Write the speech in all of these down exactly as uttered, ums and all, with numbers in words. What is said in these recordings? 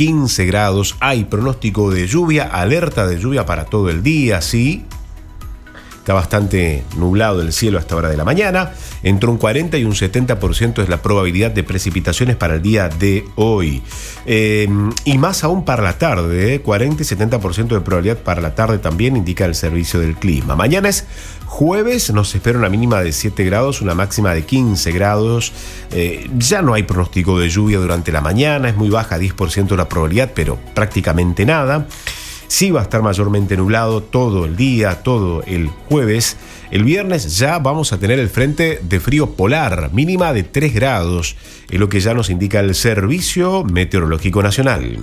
quince grados. Hay pronóstico de lluvia, alerta de lluvia para todo el día, sí. Está bastante nublado el cielo a esta hora de la mañana. Entre un cuarenta y un setenta por ciento es la probabilidad de precipitaciones para el día de hoy. Eh, y más aún para la tarde, ¿eh? cuarenta y setenta por ciento de probabilidad para la tarde también indica el servicio del clima. Mañana es jueves, nos espera una mínima de siete grados, una máxima de quince grados. Eh, ya no hay pronóstico de lluvia durante la mañana, es muy baja, diez por ciento la probabilidad, pero prácticamente nada. Sí va a estar mayormente nublado todo el día, todo el jueves. El viernes ya vamos a tener el frente de frío polar, mínima de tres grados, es lo que ya nos indica el Servicio Meteorológico Nacional.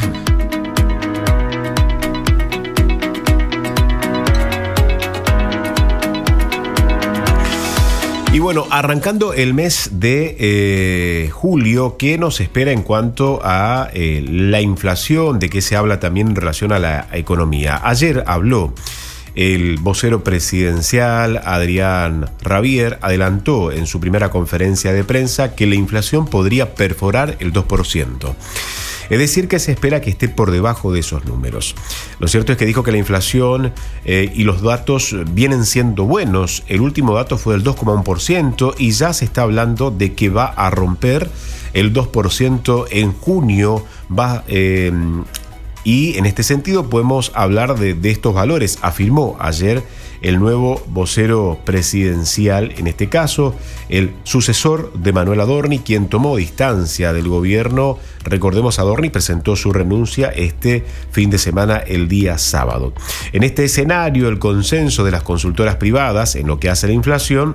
Y bueno, arrancando el mes de eh, julio, ¿qué nos espera en cuanto a eh, la inflación? ¿De qué se habla también en relación a la economía? Ayer habló el vocero presidencial, Adrián Rabier, adelantó en su primera conferencia de prensa que la inflación podría perforar el dos por ciento. Es decir, que se espera que esté por debajo de esos números. Lo cierto es que dijo que la inflación eh, y los datos vienen siendo buenos. El último dato fue del dos coma uno por ciento y ya se está hablando de que va a romper el dos por ciento en junio. Va, eh, y en este sentido podemos hablar de, de estos valores, afirmó ayer el nuevo vocero presidencial, en este caso, el sucesor de Manuel Adorni, quien tomó distancia del gobierno. Recordemos, Adorni presentó su renuncia este fin de semana, el día sábado. En este escenario, el consenso de las consultoras privadas en lo que hace la inflación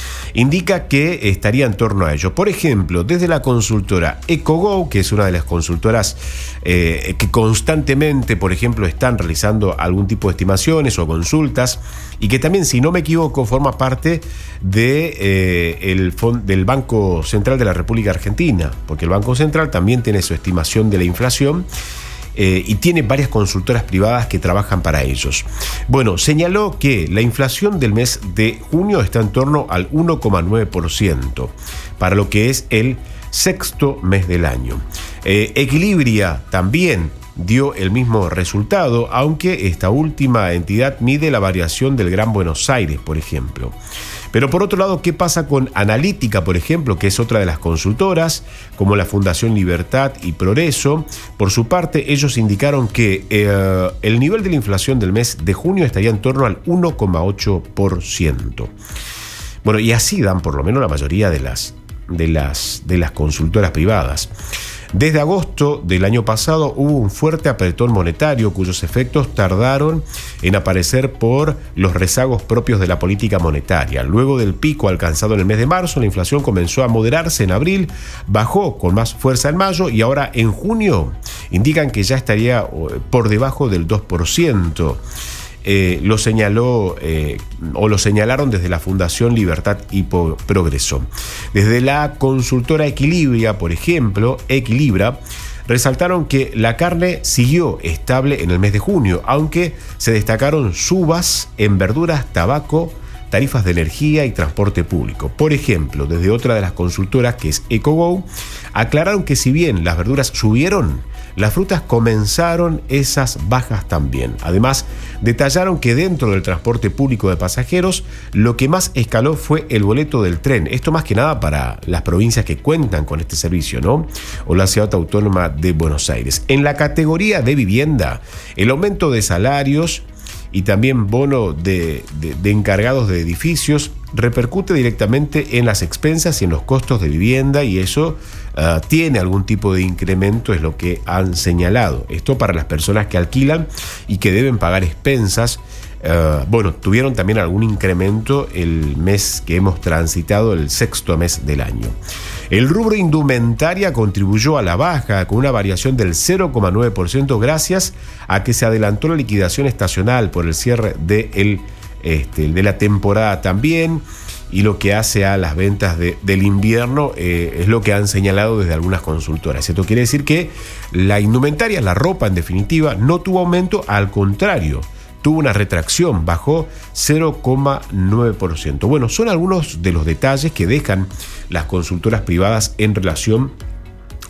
indica que estaría en torno a ello. Por ejemplo, desde la consultora EcoGo, que es una de las consultoras eh, que constantemente, por ejemplo, están realizando algún tipo de estimaciones o consultas, y que también, si no me equivoco, forma parte de, eh, el fond- del Banco Central de la República Argentina, porque el Banco Central también tiene su estimación de la inflación eh, y tiene varias consultoras privadas que trabajan para ellos. Bueno, señaló que la inflación del mes de junio está en torno al uno coma nueve por ciento para lo que es el sexto mes del año. Eh, Equilibria también dio el mismo resultado, aunque esta última entidad mide la variación del Gran Buenos Aires, por ejemplo. Pero por otro lado, ¿qué pasa con Analítica, por ejemplo, que es otra de las consultoras, como la Fundación Libertad y Progreso? Por su parte, ellos indicaron que eh, el nivel de la inflación del mes de junio estaría en torno al uno coma ocho por ciento. Bueno, y así dan por lo menos la mayoría de las, de las, de las consultoras privadas. Desde agosto del año pasado hubo un fuerte apretón monetario cuyos efectos tardaron en aparecer por los rezagos propios de la política monetaria. Luego del pico alcanzado en el mes de marzo, la inflación comenzó a moderarse en abril, bajó con más fuerza en mayo y ahora en junio indican que ya estaría por debajo del dos por ciento. Eh, lo señaló eh, o lo señalaron desde la Fundación Libertad y Progreso. Desde la consultora Equilibria, por ejemplo, Equilibra, resaltaron que la carne siguió estable en el mes de junio, aunque se destacaron subas en verduras, tabaco, tarifas de energía y transporte público. Por ejemplo, desde otra de las consultoras, que es EcoGo, aclararon que si bien las verduras subieron, las frutas comenzaron esas bajas también. Además, detallaron que dentro del transporte público de pasajeros, lo que más escaló fue el boleto del tren. Esto más que nada para las provincias que cuentan con este servicio, ¿no? O la Ciudad Autónoma de Buenos Aires. En la categoría de vivienda, el aumento de salarios y también bono de, de, de encargados de edificios repercute directamente en las expensas y en los costos de vivienda, y eso uh, tiene algún tipo de incremento, es lo que han señalado. Esto para las personas que alquilan y que deben pagar expensas. Uh, bueno, tuvieron también algún incremento el mes que hemos transitado, el sexto mes del año. El rubro indumentaria contribuyó a la baja con una variación del cero coma nueve por ciento gracias a que se adelantó la liquidación estacional por el cierre de, el, este, de la temporada también, y lo que hace a las ventas de, del invierno eh, es lo que han señalado desde algunas consultoras. Esto quiere decir que la indumentaria, la ropa en definitiva, no tuvo aumento, al contrario, tuvo una retracción, bajó cero coma nueve por ciento. Bueno, son algunos de los detalles que dejan las consultoras privadas en relación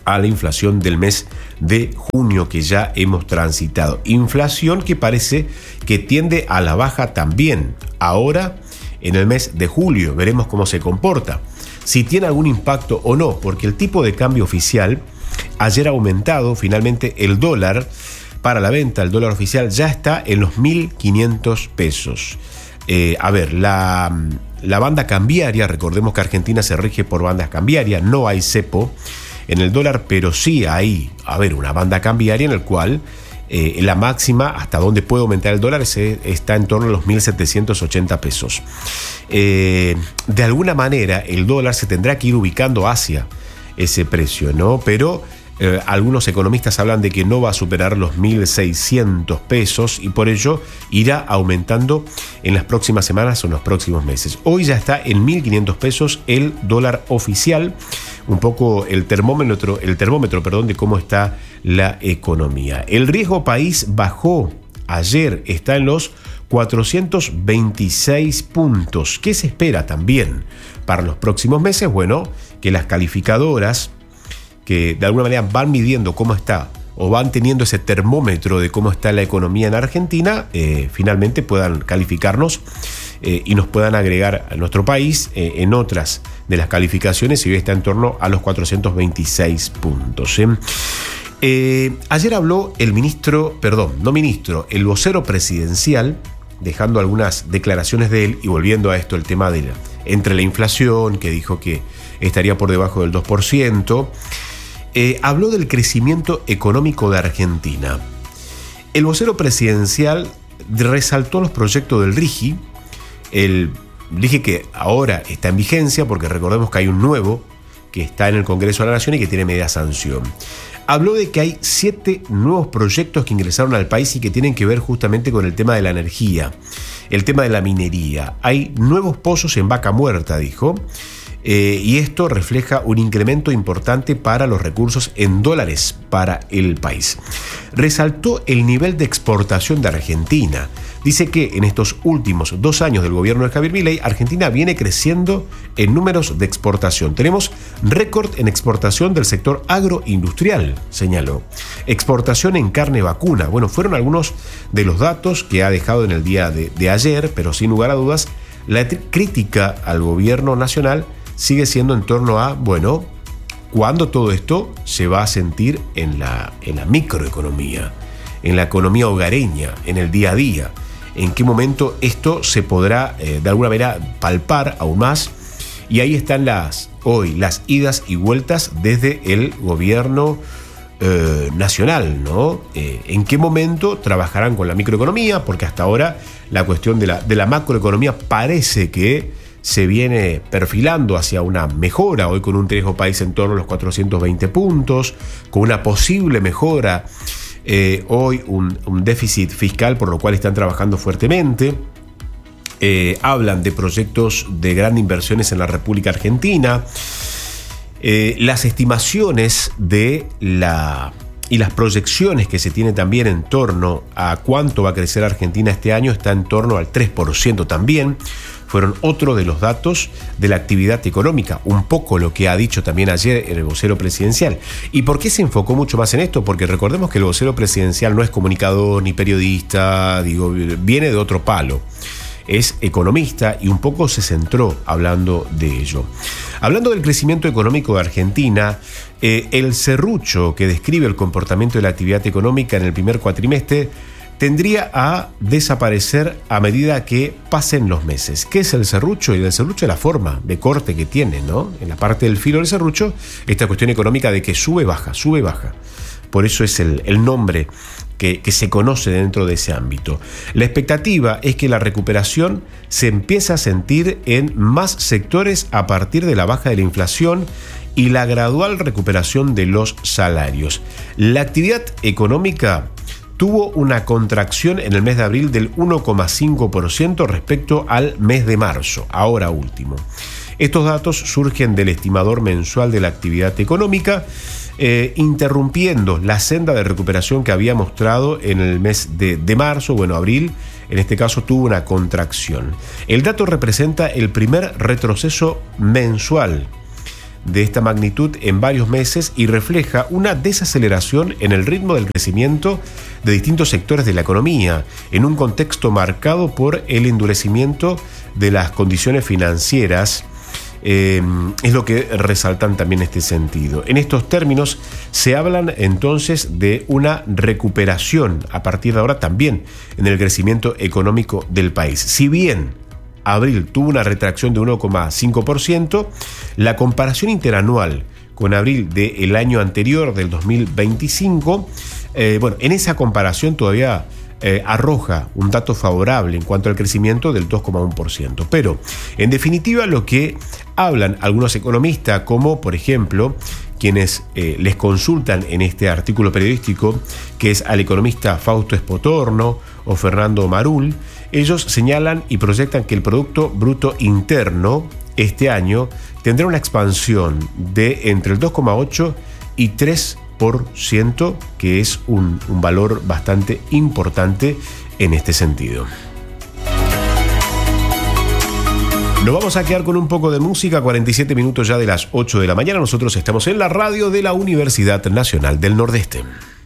a la inflación del mes de junio que ya hemos transitado. Inflación que parece que tiende a la baja también ahora en el mes de julio. Veremos cómo se comporta, si tiene algún impacto o no, porque el tipo de cambio oficial ayer ha aumentado. Finalmente el dólar para la venta, el dólar oficial ya está en los mil quinientos pesos. Eh, a ver, la, la banda cambiaria, recordemos que Argentina se rige por bandas cambiarias, no hay cepo en el dólar, pero sí hay, a ver, una banda cambiaria en el cual eh, la máxima hasta donde puede aumentar el dólar se, está en torno a los mil setecientos ochenta pesos. Eh, de alguna manera el dólar se tendrá que ir ubicando hacia ese precio, ¿no? Pero eh, algunos economistas hablan de que no va a superar los mil seiscientos pesos y por ello irá aumentando en las próximas semanas o en los próximos meses. Hoy ya está en mil quinientos pesos el dólar oficial, un poco el termómetro, el termómetro, perdón, de cómo está la economía. El riesgo país bajó ayer, está en los cuatrocientos veintiséis puntos. ¿Qué se espera también para los próximos meses? Bueno, que las calificadoras que de alguna manera van midiendo cómo está o van teniendo ese termómetro de cómo está la economía en Argentina, eh, finalmente puedan calificarnos eh, y nos puedan agregar a nuestro país eh, en otras de las calificaciones, y hoy está en torno a los cuatrocientos veintiséis puntos. ¿eh? Eh, ayer habló el ministro, perdón, no ministro, el vocero presidencial, dejando algunas declaraciones de él y volviendo a esto el tema de la, entre la inflación, que dijo que estaría por debajo del dos por ciento. Eh, habló del crecimiento económico de Argentina. El vocero presidencial resaltó los proyectos del R I G I, el R I G I que ahora está en vigencia, porque recordemos que hay un nuevo que está en el Congreso de la Nación y que tiene media sanción. Habló de que hay siete nuevos proyectos que ingresaron al país y que tienen que ver justamente con el tema de la energía, el tema de la minería. Hay nuevos pozos en Vaca Muerta, dijo, eh, y esto refleja un incremento importante para los recursos en dólares para el país. Resaltó el nivel de exportación de Argentina. Dice que en estos últimos dos años del gobierno de Javier Milei, Argentina viene creciendo en números de exportación. Tenemos récord en exportación del sector agroindustrial, señaló. Exportación en carne vacuna. Bueno, fueron algunos de los datos que ha dejado en el día de, de ayer, pero sin lugar a dudas, la crítica al gobierno nacional sigue siendo en torno a, bueno, ¿cuándo todo esto se va a sentir en la, en la microeconomía, en la economía hogareña, en el día a día? ¿En qué momento esto se podrá eh, de alguna manera palpar aún más? Y ahí están las, hoy, las idas y vueltas desde el gobierno eh, nacional, ¿no? Eh, ¿En qué momento trabajarán con la microeconomía? Porque hasta ahora la cuestión de la, de la macroeconomía parece que se viene perfilando hacia una mejora, hoy con un riesgo país en torno a los cuatrocientos veinte puntos, con una posible mejora. Eh, hoy un, un déficit fiscal por lo cual están trabajando fuertemente. Eh, hablan de proyectos de grandes inversiones en la República Argentina. Eh, las estimaciones de la y las proyecciones que se tiene también en torno a cuánto va a crecer Argentina este año está en torno al tres por ciento también. Fueron otro de los datos de la actividad económica, un poco lo que ha dicho también ayer el vocero presidencial. ¿Y por qué se enfocó mucho más en esto? Porque recordemos que el vocero presidencial no es comunicador ni periodista, digo, viene de otro palo. Es economista y un poco se centró hablando de ello. Hablando del crecimiento económico de Argentina, eh, el serrucho que describe el comportamiento de la actividad económica en el primer cuatrimestre tendría a desaparecer a medida que pasen los meses. ¿Qué es el serrucho? Y el serrucho es la forma de corte que tiene, ¿no? En la parte del filo del serrucho, esta cuestión económica de que sube, baja, sube, baja. Por eso es el, el nombre que, que se conoce dentro de ese ámbito. La expectativa es que la recuperación se empiece a sentir en más sectores a partir de la baja de la inflación y la gradual recuperación de los salarios. La actividad económica tuvo una contracción en el mes de abril del uno coma cinco por ciento respecto al mes de marzo, ahora último. Estos datos surgen del estimador mensual de la actividad económica, eh, interrumpiendo la senda de recuperación que había mostrado en el mes de, de marzo, bueno, abril, en este caso tuvo una contracción. El dato representa el primer retroceso mensual de esta magnitud en varios meses y refleja una desaceleración en el ritmo del crecimiento de distintos sectores de la economía, en un contexto marcado por el endurecimiento de las condiciones financieras. Eh, es lo que resaltan también en este sentido. En estos términos se hablan entonces de una recuperación a partir de ahora también en el crecimiento económico del país. Si bien abril tuvo una retracción de uno coma cinco por ciento, la comparación interanual con abril del año anterior, del dos mil veinticinco, eh, bueno, en esa comparación todavía Eh, arroja un dato favorable en cuanto al crecimiento del dos coma uno por ciento. Pero, en definitiva, lo que hablan algunos economistas, como por ejemplo quienes eh, les consultan en este artículo periodístico, que es al economista Fausto Espotorno o Fernando Marul, ellos señalan y proyectan que el Producto Bruto Interno este año tendrá una expansión de entre el dos coma ocho y tres por ciento, que es un, un valor bastante importante en este sentido. Nos vamos a quedar con un poco de música, cuarenta y siete minutos ya de las ocho de la mañana. Nosotros estamos en la radio de la Universidad Nacional del Nordeste.